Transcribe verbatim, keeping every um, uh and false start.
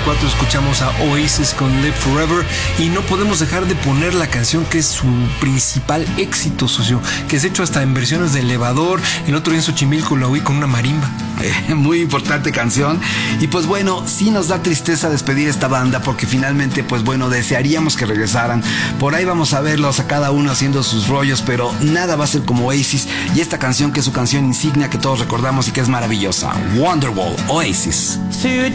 cuatro escuchamos a Oasis con Live Forever y no podemos dejar de poner la canción que es su principal éxito, socio, que es hecho hasta en versiones de elevador. El otro día en Xochimilco lo oí con una marimba. Eh, muy importante canción. Y pues bueno, sí nos da tristeza despedir esta banda porque finalmente, pues bueno, desearíamos que regresaran. Por ahí vamos a verlos a cada uno haciendo sus rollos, pero nada va a ser como Oasis y esta canción que es su canción insignia que todos recordamos y que es maravillosa. Wonderwall, Oasis. Today